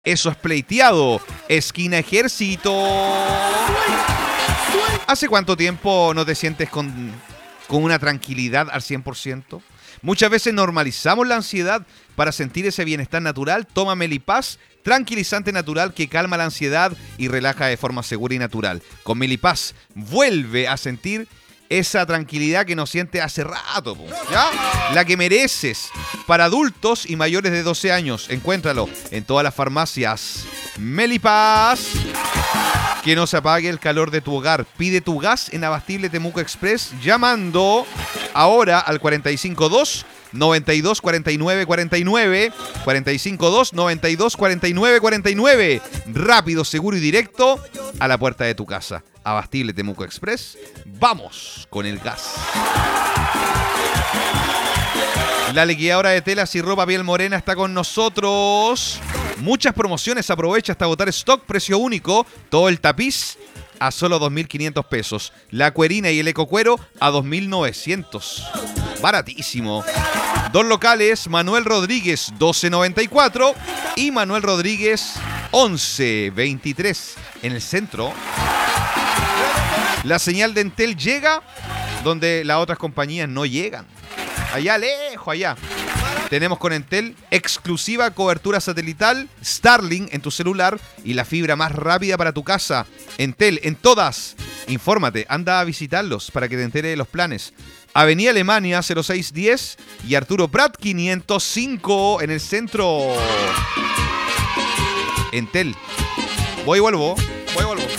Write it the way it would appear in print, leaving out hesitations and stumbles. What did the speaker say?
Eso es Pleiteado, esquina Ejército. ¿Hace cuánto tiempo no te sientes con una tranquilidad al 100%? Muchas veces normalizamos la ansiedad para sentir ese bienestar natural. Toma Melipaz, tranquilizante natural que calma la ansiedad y relaja de forma segura y natural. Con Melipaz vuelve a sentir esa tranquilidad que no siente hace rato, ¿ya? La que mereces. Para adultos y mayores de 12 años. Encuéntralo en todas las farmacias. Melipaz. Que no se apague el calor de tu hogar. Pide tu gas en Abastible Temuco Express llamando ahora al 452 92 49 49 452 92 49 49. Rápido, seguro y directo a la puerta de tu casa. Abastible Temuco Express. Vamos con el gas. La liquidadora de telas y ropa piel morena está con nosotros. Muchas promociones, aprovecha hasta agotar stock, precio único. Todo el tapiz a solo 2.500 pesos. La cuerina y el ecocuero a 2.900. Baratísimo. Dos locales, Manuel Rodríguez 1294 y Manuel Rodríguez 1123 en el centro. La señal de Entel llega donde las otras compañías no llegan. Allá lejos, allá. Tenemos con Entel exclusiva cobertura satelital, Starlink en tu celular y la fibra más rápida para tu casa. Entel, en todas. Infórmate, anda a visitarlos para que te entere de los planes. Avenida Alemania 0610 y Arturo Prat 505 en el centro. Entel. Voy y vuelvo.